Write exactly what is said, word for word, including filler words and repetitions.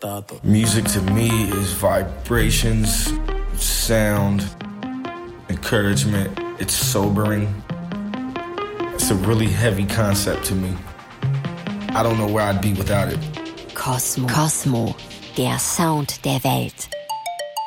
ascoltato. Music to me is vibrations, sound, encouragement. It's sobering. It's a really heavy concept to me. I don't know where I'd be without it. Cosmo. Cosmo, der Sound der Welt.